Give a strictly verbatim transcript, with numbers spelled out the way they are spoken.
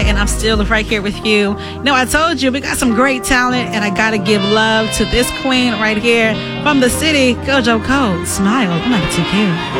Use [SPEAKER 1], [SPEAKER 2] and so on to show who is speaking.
[SPEAKER 1] Friday, and I'm still right here with you. You know, I told you we got some great talent, and I gotta give love to this queen right here from the city, Gojo Code. Smile. I'm not too cute.